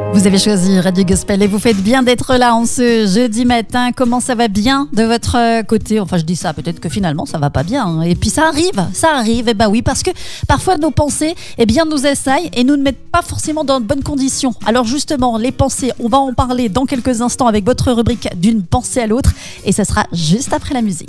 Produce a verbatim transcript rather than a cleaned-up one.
Vous avez choisi Radio Gospel et vous faites bien d'être là en ce jeudi matin. Comment ça va bien de votre côté? Enfin, je dis ça, peut-être que finalement, ça va pas bien. Et puis ça arrive, ça arrive. Et bah oui, parce que parfois nos pensées, eh bien, nous assaillent et nous ne mettent pas forcément dans de bonnes conditions. Alors justement, les pensées, on va en parler dans quelques instants avec votre rubrique d'une pensée à l'autre. Et ça sera juste après la musique.